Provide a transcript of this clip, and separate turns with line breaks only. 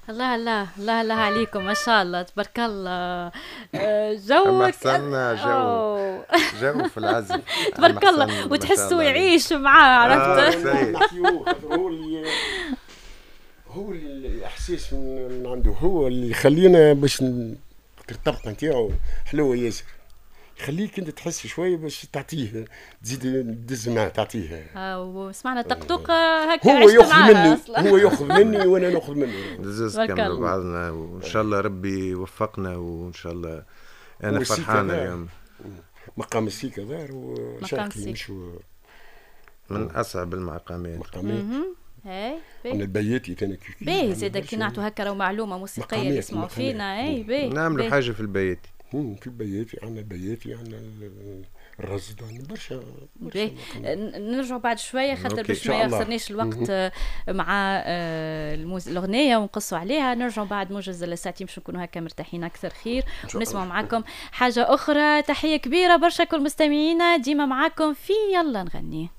الله الله الله الله عليكم ما شاء الله تبارك الله.
أما
جوك
حسن جو في العزم
تبارك الله، وتحسوا يعيش معاه عرفت.
هو الاحساس من عنده، هو اللي يخلينا باش الطبقه نتاعو حلوه ياسر، يخليك انت تحس شويه باش تعطيه، تزيد تدز معاه تعطيه.
وسمعنا طقطوقه هكا
هو ياخذ مني هو ياخذ مني وانا ناخذ منه،
نزز كملوا بعضنا، وان شاء الله ربي يوفقنا، وان شاء الله انا فرحان اليوم.
مقام السيكا دار وشرقي مش
من اصعب المقامات.
هاي
عندنا البياتي كان
باهي زاد كي نعطوا هكا معلومه موسيقيه يسمعوا فينا. اي باهي
نعملوا حاجه في البياتي.
في البياتي عندنا البياتي، عندنا الرصد، عندنا برشا.
نرجعوا بعد شويه خاطر باش ما يخسرناش الوقت مع الاغنيه ونقصوا عليها. نرجعوا بعد موجز الساعتين باش نكونوا هكا مرتاحين اكثر خير، ونسمع معكم حاجه اخرى. تحيه كبيره برشا كل مستمعينا، ديما معكم في يلا نغني.